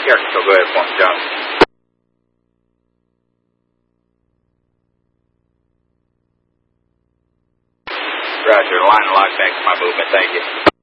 Here, so go ahead for me, John. Roger, line lock back to my movement, thank you.